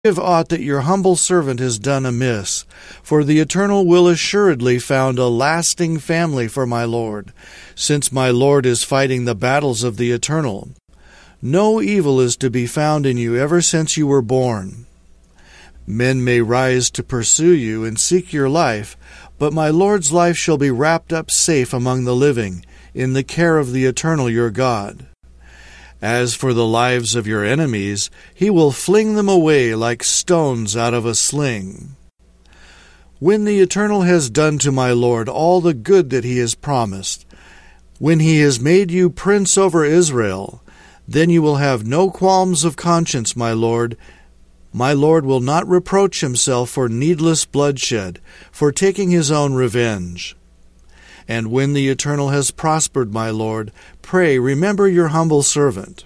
Forgive aught that your humble servant has done amiss, for the Eternal will assuredly found a lasting family for my Lord, since my Lord is fighting the battles of the Eternal. No evil is to be found in you ever since you were born. Men may rise to pursue you and seek your life, but my Lord's life shall be wrapped up safe among the living, in the care of the Eternal your God. As for the lives of your enemies, he will fling them away like stones out of a sling. When the Eternal has done to my Lord all the good that he has promised, when he has made you prince over Israel, then you will have no qualms of conscience, my Lord. My Lord will not reproach himself for needless bloodshed, for taking his own revenge. And when the Eternal has prospered, my Lord, pray remember your humble servant.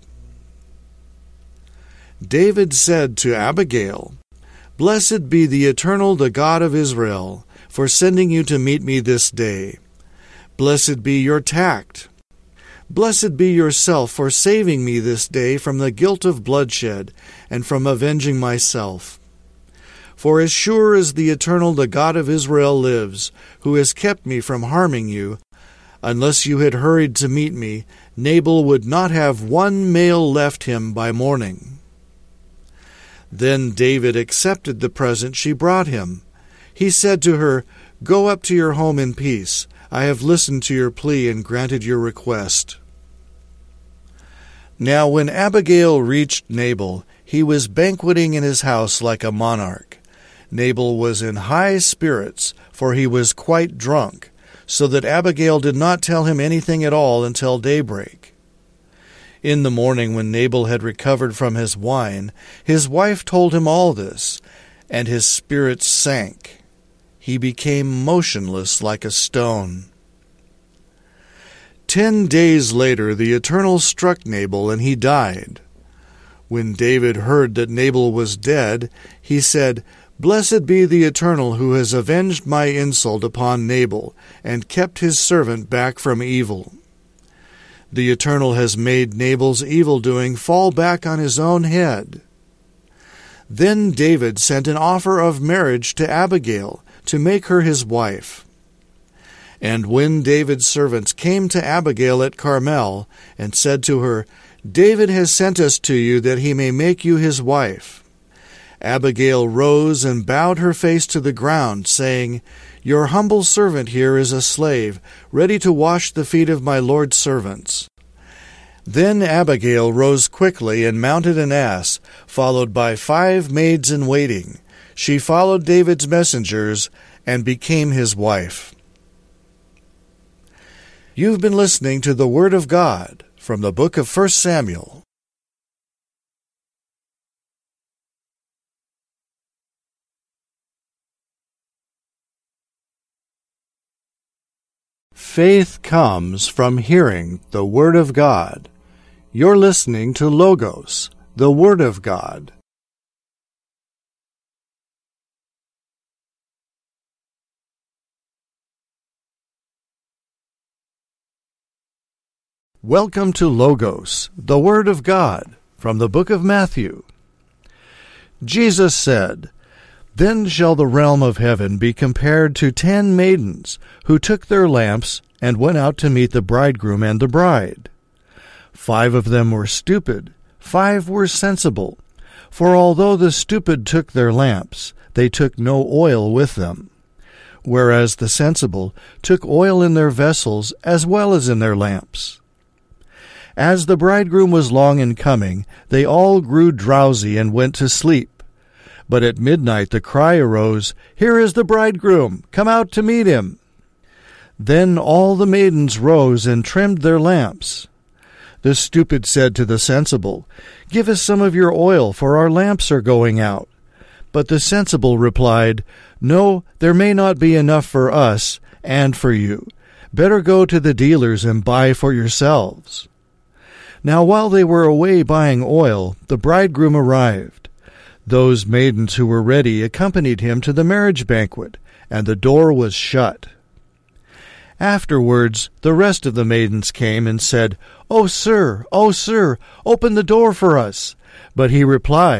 David said to Abigail, Blessed be the Eternal, the God of Israel, for sending you to meet me this day. Blessed be your tact. Blessed be yourself for saving me this day from the guilt of bloodshed and from avenging myself. For as sure as the Eternal, the God of Israel, lives, who has kept me from harming you, unless you had hurried to meet me, Nabal would not have one male left him by morning. Then David accepted the present she brought him. He said to her, Go up to your home in peace. I have listened to your plea and granted your request. Now when Abigail reached Nabal, he was banqueting in his house like a monarch. Nabal was in high spirits, for he was quite drunk, so that Abigail did not tell him anything at all until daybreak. In the morning, when Nabal had recovered from his wine, his wife told him all this, and his spirits sank. He became motionless like a stone. 10 days later the Eternal struck Nabal, and he died. When David heard that Nabal was dead, he said, Blessed be the Eternal, who has avenged my insult upon Nabal, and kept his servant back from evil. The Eternal has made Nabal's evil-doing fall back on his own head. Then David sent an offer of marriage to Abigail, to make her his wife. And when David's servants came to Abigail at Carmel, and said to her, David has sent us to you that he may make you his wife, Abigail rose and bowed her face to the ground, saying, Your humble servant here is a slave, ready to wash the feet of my Lord's servants. Then Abigail rose quickly and mounted an ass, followed by 5 maids in waiting. She followed David's messengers and became his wife. You've been listening to the Word of God from the book of 1 Samuel. Faith comes from hearing the Word of God. You're listening to Logos, the Word of God. Welcome to Logos, the Word of God, from the book of Matthew. Jesus said, Then shall the realm of heaven be compared to 10 maidens, who took their lamps and went out to meet the bridegroom and the bride. 5 of them were stupid, 5 were sensible. For although the stupid took their lamps, they took no oil with them, whereas the sensible took oil in their vessels as well as in their lamps. As the bridegroom was long in coming, they all grew drowsy and went to sleep. But at midnight the cry arose, Here is the bridegroom! Come out to meet him! Then all the maidens rose and trimmed their lamps. The stupid said to the sensible, Give us some of your oil, for our lamps are going out. But the sensible replied, No, there may not be enough for us and for you. Better go to the dealers and buy for yourselves. Now while they were away buying oil, the bridegroom arrived. Those maidens who were ready accompanied him to the marriage banquet, and the door was shut. Afterwards the rest of the maidens came and said, O sir, open the door for us. But he replied,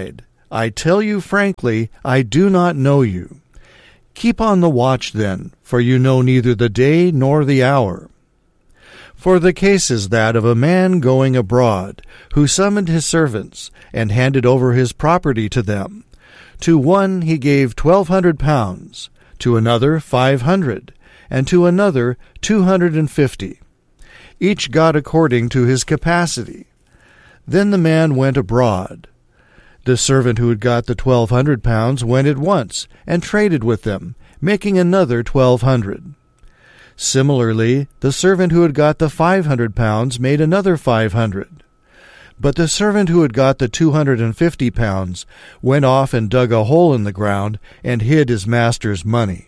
I tell you frankly, I do not know you. Keep on the watch then, for you know neither the day nor the hour. For the case is that of a man going abroad, who summoned his servants, and handed over his property to them. To one he gave 1,200 pounds, to another 500, and to another 250. Each got according to his capacity. Then the man went abroad. The servant who had got the 1,200 pounds went at once, and traded with them, making another 1,200. Similarly, the servant who had got the 500 pounds made another 500. But the servant who had got the 250 pounds went off and dug a hole in the ground and hid his master's money.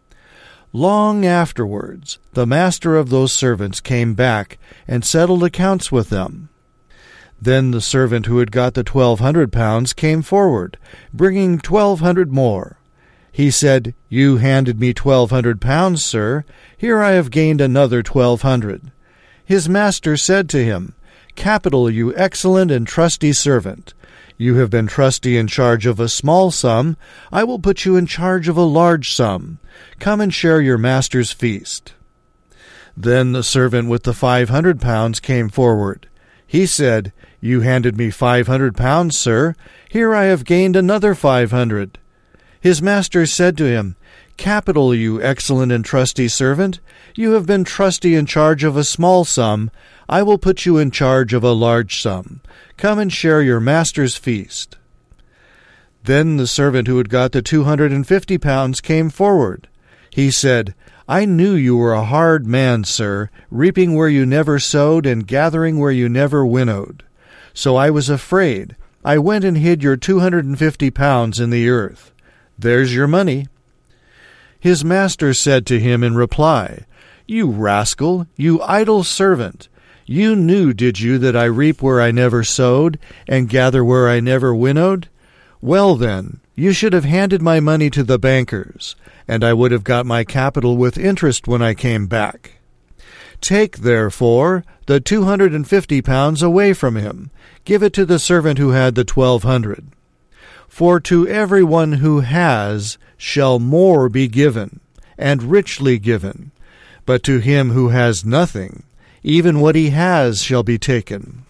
Long afterwards, the master of those servants came back and settled accounts with them. Then the servant who had got the 1,200 pounds came forward, bringing 1,200 more. He said, You handed me 1,200 pounds, sir. Here I have gained another 1,200. His master said to him, Capital, you excellent and trusty servant. You have been trusty in charge of a small sum. I will put you in charge of a large sum. Come and share your master's feast. Then the servant with the 500 pounds came forward. He said, You handed me 500 pounds, sir. Here I have gained another 500. His master said to him, Capital, you excellent and trusty servant. You have been trusty in charge of a small sum. I will put you in charge of a large sum. Come and share your master's feast. Then the servant who had got the 250 pounds came forward. He said, I knew you were a hard man, sir, reaping where you never sowed and gathering where you never winnowed. So I was afraid. I went and hid your 250 pounds in the earth. There's your money. His master said to him in reply, You rascal, you idle servant! You knew, did you, that I reap where I never sowed, and gather where I never winnowed? Well then, you should have handed my money to the bankers, and I would have got my capital with interest when I came back. Take, therefore, the 250 pounds away from him. Give it to the servant who had the 1,200. For to every one who has shall more be given, and richly given. But to him who has nothing, even what he has shall be taken.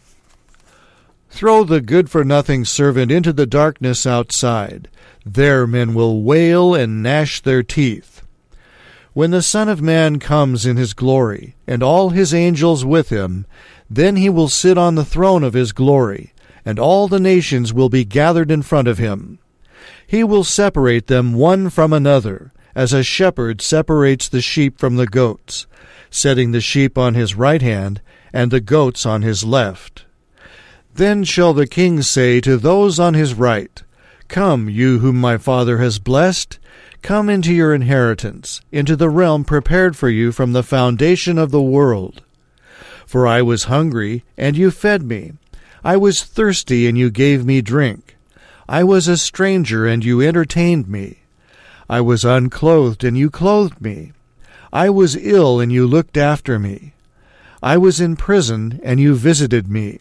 Throw the good-for-nothing servant into the darkness outside. There men will wail and gnash their teeth. When the Son of Man comes in his glory, and all his angels with him, then he will sit on the throne of his glory, and all the nations will be gathered in front of him. He will separate them one from another, as a shepherd separates the sheep from the goats, setting the sheep on his right hand, and the goats on his left. Then shall the king say to those on his right, Come, you whom my Father has blessed, come into your inheritance, into the realm prepared for you from the foundation of the world. For I was hungry, and you fed me. I was thirsty, and you gave me drink. I was a stranger, and you entertained me. I was unclothed, and you clothed me. I was ill, and you looked after me. I was in prison, and you visited me.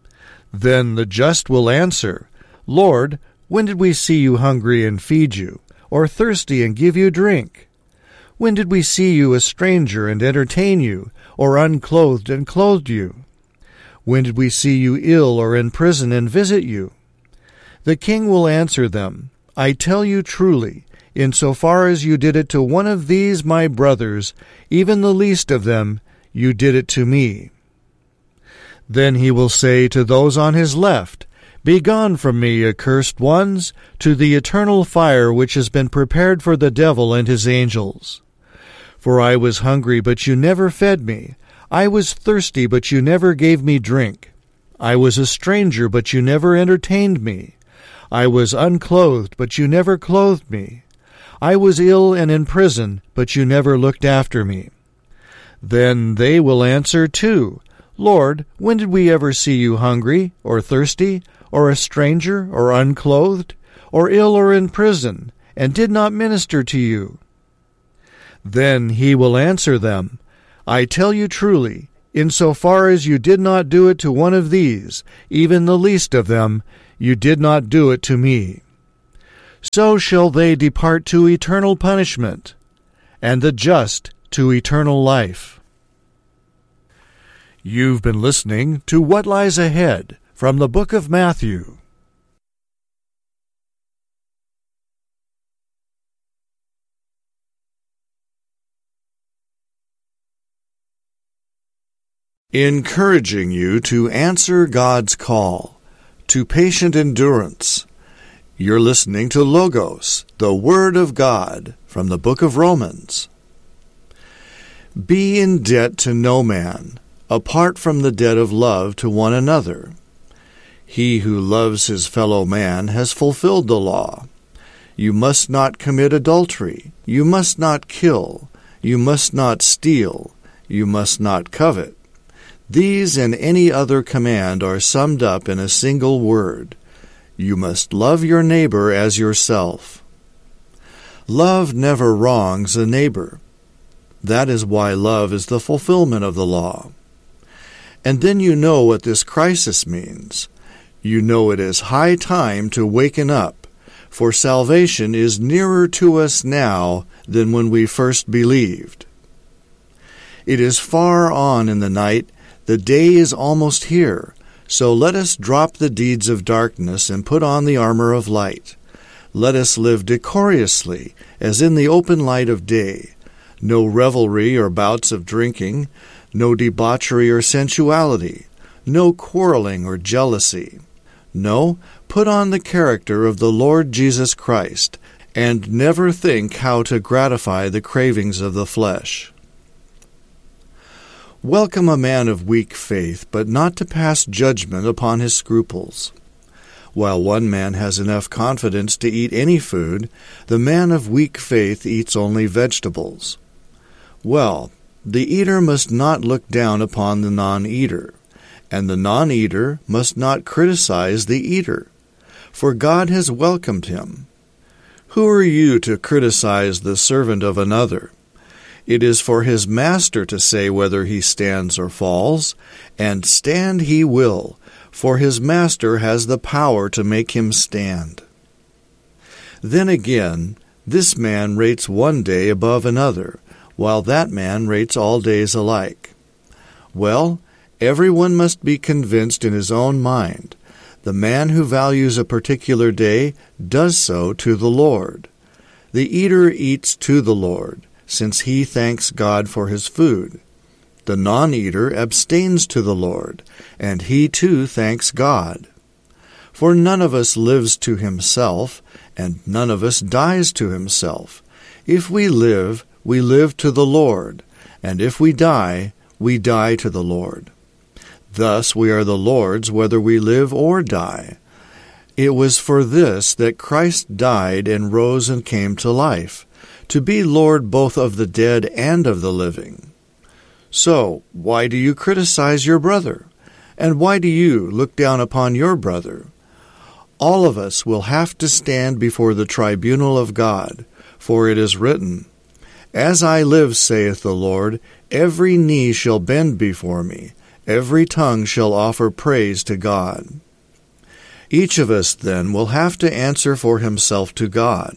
Then the just will answer, Lord, when did we see you hungry and feed you, or thirsty and give you drink? When did we see you a stranger and entertain you, or unclothed and clothed you? When did we see you ill or in prison and visit you? The king will answer them, I tell you truly, insofar as you did it to one of these my brothers, even the least of them, you did it to me. Then he will say to those on his left, Begone from me, accursed ones, to the eternal fire which has been prepared for the devil and his angels. For I was hungry, but you never fed me. I was thirsty, but you never gave me drink. I was a stranger, but you never entertained me. I was unclothed, but you never clothed me. I was ill and in prison, but you never looked after me. Then they will answer too, Lord, when did we ever see you hungry, or thirsty, or a stranger, or unclothed, or ill or in prison, and did not minister to you? Then he will answer them, I tell you truly, insofar as you did not do it to one of these, even the least of them, You did not do it to me. So shall they depart to eternal punishment, and the just to eternal life. You've been listening to What Lies Ahead from the Book of Matthew. Encouraging you to answer God's call to patient endurance. You're listening to Logos, the Word of God, from the book of Romans. Be in debt to no man, apart from the debt of love to one another. He who loves his fellow man has fulfilled the law. You must not commit adultery. You must not kill. You must not steal. You must not covet. These and any other command are summed up in a single word. You must love your neighbor as yourself. Love never wrongs a neighbor. That is why love is the fulfillment of the law. And then you know what this crisis means. You know it is high time to waken up, for salvation is nearer to us now than when we first believed. It is far on in the night. The day is almost here, so let us drop the deeds of darkness and put on the armor of light. Let us live decorously, as in the open light of day. No revelry or bouts of drinking, no debauchery or sensuality, no quarreling or jealousy. No, put on the character of the Lord Jesus Christ, and never think how to gratify the cravings of the flesh. Welcome a man of weak faith, but not to pass judgment upon his scruples. While one man has enough confidence to eat any food, the man of weak faith eats only vegetables. Well, the eater must not look down upon the non-eater, and the non-eater must not criticize the eater, for God has welcomed him. Who are you to criticize the servant of another? It is for his master to say whether he stands or falls, and stand he will, for his master has the power to make him stand. Then again, this man rates one day above another, while that man rates all days alike. Well, everyone must be convinced in his own mind. The man who values a particular day does so to the Lord. The eater eats to the Lord, since he thanks God for his food. The non-eater abstains to the Lord, and he too thanks God. For none of us lives to himself, and none of us dies to himself. If we live to the Lord, and if we die to the Lord. Thus we are the Lord's whether we live or die. It was for this that Christ died and rose and came to life, to be Lord both of the dead and of the living. So, why do you criticize your brother? And why do you look down upon your brother? All of us will have to stand before the tribunal of God, for it is written, As I live, saith the Lord, every knee shall bend before me, every tongue shall offer praise to God. Each of us, then, will have to answer for himself to God.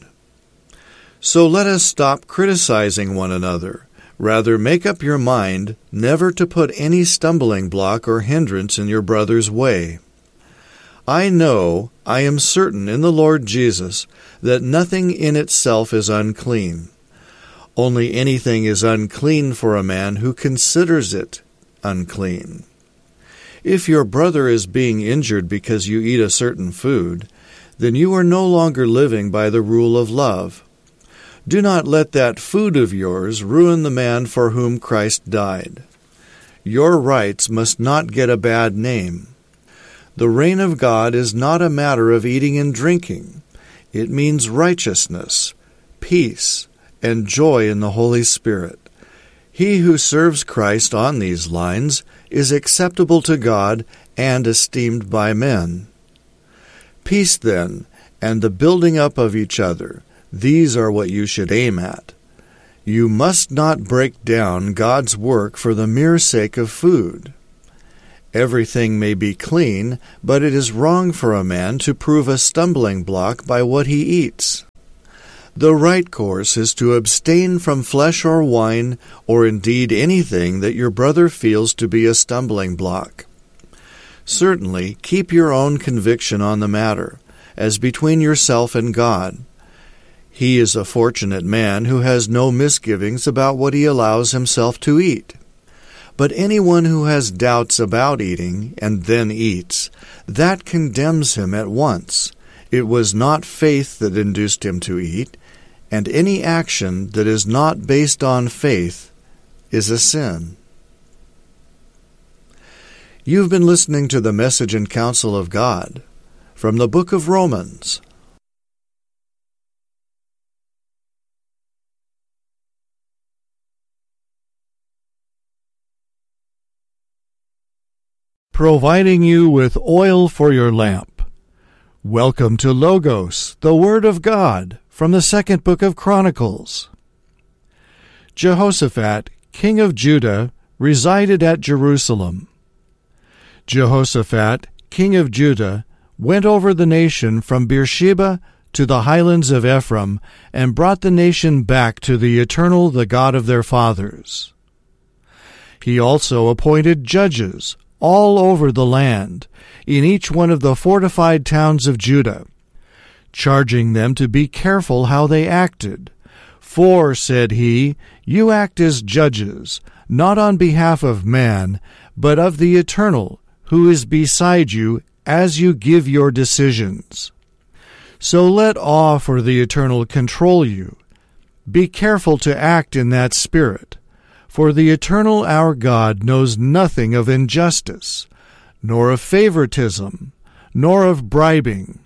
So let us stop criticizing one another. Rather, make up your mind never to put any stumbling block or hindrance in your brother's way. I am certain in the Lord Jesus, that nothing in itself is unclean. Only anything is unclean for a man who considers it unclean. If your brother is being injured because you eat a certain food, then you are no longer living by the rule of love. Do not let that food of yours ruin the man for whom Christ died. Your rights must not get a bad name. The reign of God is not a matter of eating and drinking. It means righteousness, peace, and joy in the Holy Spirit. He who serves Christ on these lines is acceptable to God and esteemed by men. Peace, then, and the building up of each other, these are what you should aim at. You must not break down God's work for the mere sake of food. Everything may be clean, but it is wrong for a man to prove a stumbling block by what he eats. The right course is to abstain from flesh or wine, or indeed anything that your brother feels to be a stumbling block. Certainly, keep your own conviction on the matter, as between yourself and God. He is a fortunate man who has no misgivings about what he allows himself to eat. But anyone who has doubts about eating and then eats, that condemns him at once. It was not faith that induced him to eat, and any action that is not based on faith is a sin. You've been listening to the Message and Counsel of God from the book of Romans. Providing you with oil for your lamp. Welcome to Logos, the Word of God, from the second book of Chronicles. Jehoshaphat, king of Judah, resided at Jerusalem. Jehoshaphat, king of Judah, went over the nation from Beersheba to the highlands of Ephraim, and brought the nation back to the Eternal, the God of their fathers. He also appointed judges all over the land, in each one of the fortified towns of Judah, charging them to be careful how they acted. For, said he, you act as judges, not on behalf of man, but of the Eternal, who is beside you, as you give your decisions. So let awe for the Eternal control you. Be careful to act in that spirit. For the Eternal our God knows nothing of injustice, nor of favoritism, nor of bribing.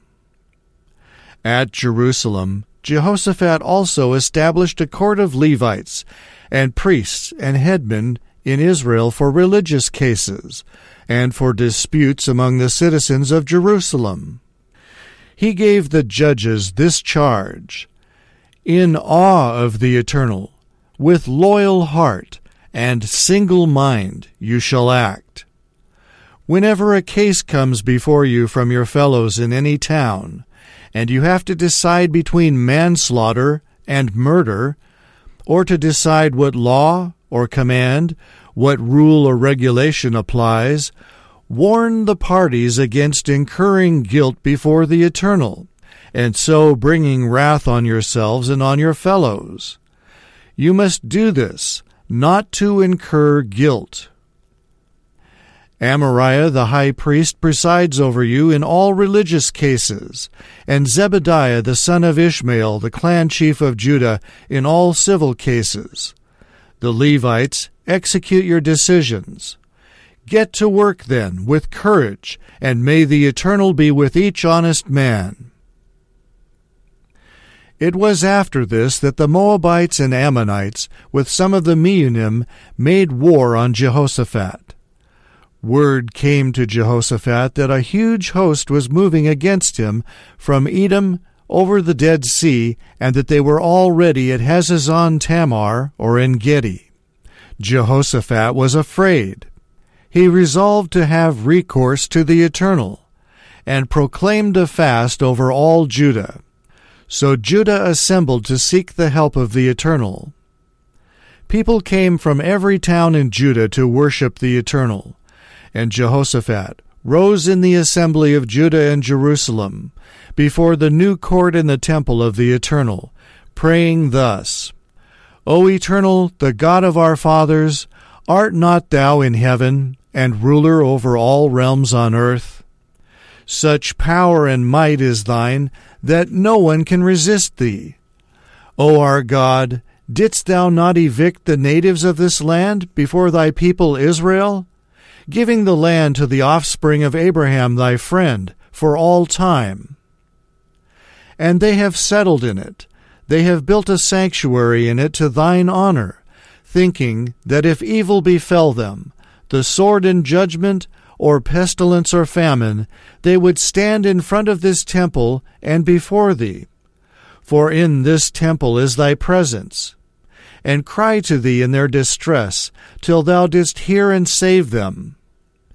At Jerusalem, Jehoshaphat also established a court of Levites and priests and headmen in Israel for religious cases, and for disputes among the citizens of Jerusalem. He gave the judges this charge: in awe of the Eternal, with loyal heart and single mind you shall act. Whenever a case comes before you from your fellows in any town, and you have to decide between manslaughter and murder, or to decide what law or command, what rule or regulation applies, warn the parties against incurring guilt before the Eternal, and so bringing wrath on yourselves and on your fellows. You must do this, not to incur guilt. Amariah the high priest presides over you in all religious cases, and Zebediah the son of Ishmael, the clan chief of Judah, in all civil cases. The Levites execute your decisions. Get to work, then, with courage, and may the Eternal be with each honest man. It was after this that the Moabites and Ammonites, with some of the Meuniim, made war on Jehoshaphat. Word came to Jehoshaphat that a huge host was moving against him from Edom over the Dead Sea, and that they were already at Hazazon Tamar, or En-gedi. Jehoshaphat was afraid. He resolved to have recourse to the Eternal, and proclaimed a fast over all Judah. So Judah assembled to seek the help of the Eternal. People came from every town in Judah to worship the Eternal, and Jehoshaphat rose in the assembly of Judah and Jerusalem, before the new court in the temple of the Eternal, praying thus: O Eternal, the God of our fathers, art not thou in heaven, and ruler over all realms on earth? Such power and might is thine, that no one can resist thee. O our God, didst thou not evict the natives of this land before thy people Israel, giving the land to the offspring of Abraham thy friend for all time? And they have settled in it. They have built a sanctuary in it to thine honor, thinking that if evil befell them, the sword and judgment, or pestilence or famine, they would stand in front of this temple and before thee. For in this temple is thy presence, and cry to thee in their distress, till thou didst hear and save them.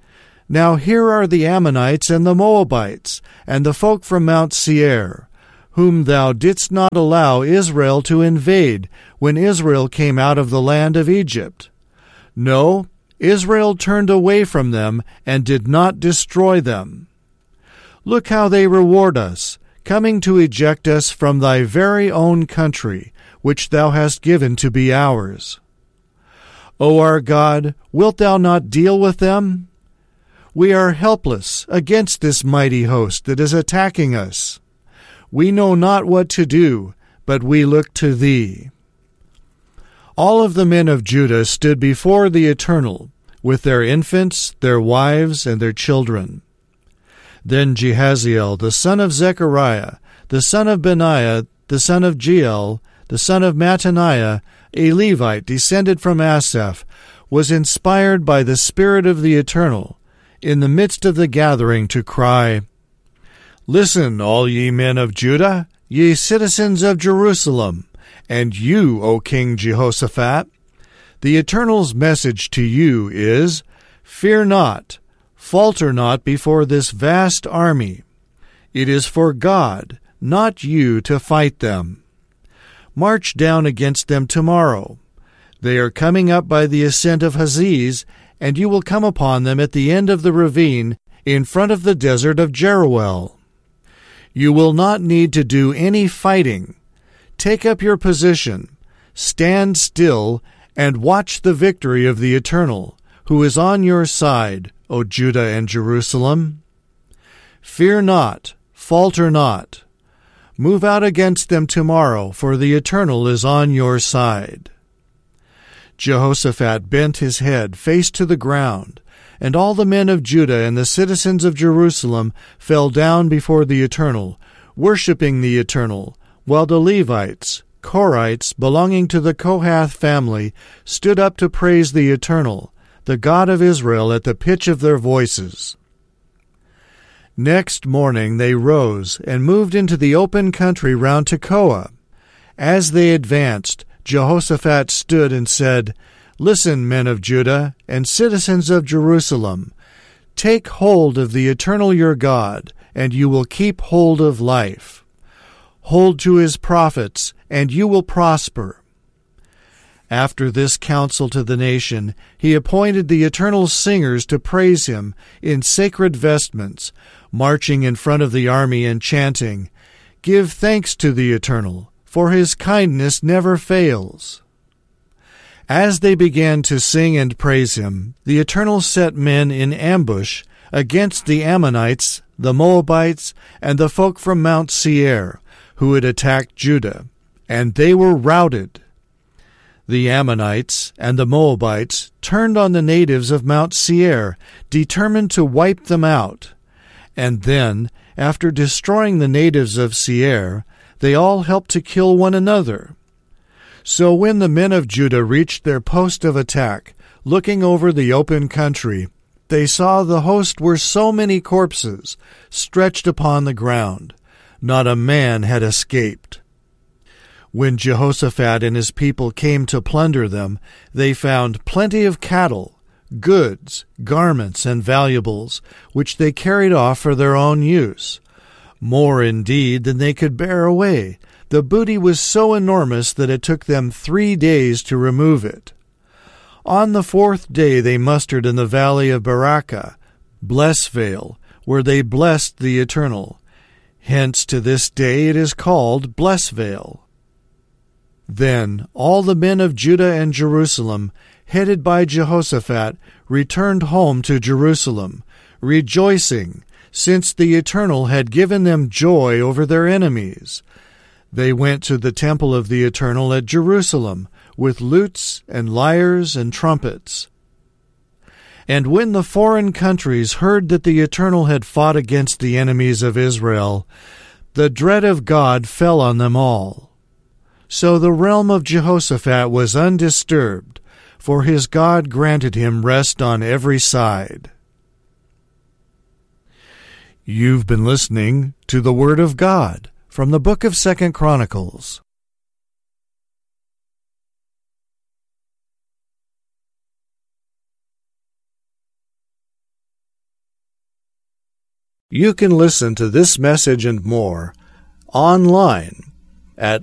Now here are the Ammonites and the Moabites, and the folk from Mount Seir, whom thou didst not allow Israel to invade when Israel came out of the land of Egypt. No, Israel turned away from them and did not destroy them. Look how they reward us, coming to eject us from thy very own country, which thou hast given to be ours. O our God, wilt thou not deal with them? We are helpless against this mighty host that is attacking us. We know not what to do, but we look to thee. All of the men of Judah stood before the Eternal, with their infants, their wives, and their children. Then Jehaziel, the son of Zechariah, the son of Benaiah, the son of Jeiel, the son of Mattaniah, a Levite descended from Asaph, was inspired by the Spirit of the Eternal, in the midst of the gathering to cry, Listen, all ye men of Judah, ye citizens of Jerusalem, and you, O King Jehoshaphat. The Eternal's message to you is, Fear not, falter not before this vast army. It is for God, not you, to fight them. March down against them tomorrow. They are coming up by the ascent of Haziz, and you will come upon them at the end of the ravine in front of the desert of Jeruel. You will not need to do any fighting. Take up your position, stand still, and watch the victory of the Eternal, who is on your side, O Judah and Jerusalem. Fear not, falter not. Move out against them tomorrow, for the Eternal is on your side. Jehoshaphat bent his head, face to the ground, and all the men of Judah and the citizens of Jerusalem fell down before the Eternal, worshipping the Eternal, while the Levites, Korites, belonging to the Kohath family, stood up to praise the Eternal, the God of Israel, at the pitch of their voices. Next morning they rose and moved into the open country round Tekoa. As they advanced, Jehoshaphat stood and said, Listen, men of Judah and citizens of Jerusalem, take hold of the Eternal your God, and you will keep hold of life. Hold to his prophets, and you will prosper. After this counsel to the nation, he appointed the Eternal singers to praise him in sacred vestments, marching in front of the army and chanting, Give thanks to the Eternal, for his kindness never fails. As they began to sing and praise him, the Eternal set men in ambush against the Ammonites, the Moabites, and the folk from Mount Seir, who had attacked Judah, and they were routed. The Ammonites and the Moabites turned on the natives of Mount Seir, determined to wipe them out. And then, after destroying the natives of Seir, they all helped to kill one another. So when the men of Judah reached their post of attack, looking over the open country, they saw the host were so many corpses stretched upon the ground. Not a man had escaped. When Jehoshaphat and his people came to plunder them, they found plenty of cattle, goods, garments, and valuables, which they carried off for their own use. More indeed than they could bear away. The booty was so enormous that it took them 3 days to remove it. On the 4th day they mustered in the valley of Barakah, Blessvale, where they blessed the Eternal. Hence to this day it is called Blessvale. Then all the men of Judah and Jerusalem, headed by Jehoshaphat, returned home to Jerusalem, rejoicing, since the Eternal had given them joy over their enemies. They went to the temple of the Eternal at Jerusalem, with lutes and lyres and trumpets. And when the foreign countries heard that the Eternal had fought against the enemies of Israel, the dread of God fell on them all. So the realm of Jehoshaphat was undisturbed, for his God granted him rest on every side. You've been listening to the Word of God from the book of 2 Chronicles. You can listen to this message and more online at